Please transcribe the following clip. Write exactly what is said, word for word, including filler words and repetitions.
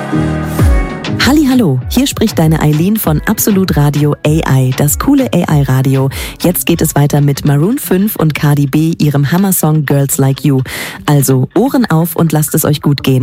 Hallihallo, hier spricht deine Eileen von Absolut Radio A I, das coole A I-Radio. Jetzt geht es weiter mit Maroon fünf und Cardi B, ihrem Hammer-Song Girls Like You. Also Ohren auf und lasst es euch gut gehen.